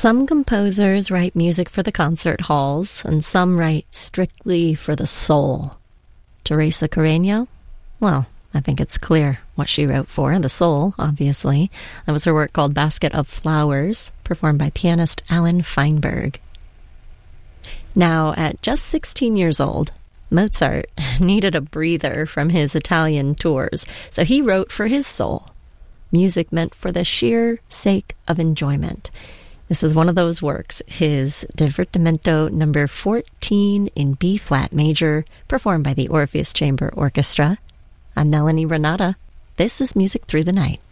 Some composers write music for the concert halls, and some write strictly for the soul. Teresa Carreño? Well, I think it's clear what she wrote for, the soul, obviously. That was her work called Basket of Flowers, performed by pianist Alan Feinberg. Now, at just 16 years old, Mozart needed a breather from his Italian tours, so he wrote for his soul, music meant for the sheer sake of enjoyment. This is one of those works, his Divertimento No. 14 in B-flat major, performed by the Orpheus Chamber Orchestra. I'm Melanie Renata. This is Music Through the Night.